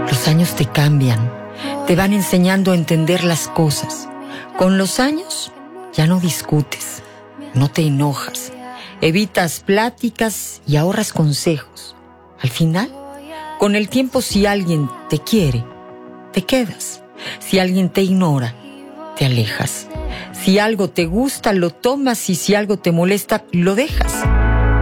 Los años te cambian, te van enseñando a entender las cosas. Con los años ya no discutes, no te enojas, evitas pláticas y ahorras consejos. Al final, con el tiempo, si alguien te quiere, te quedas. Si alguien te ignora, te alejas. Si algo te gusta, lo tomas, y si algo te molesta, lo dejas.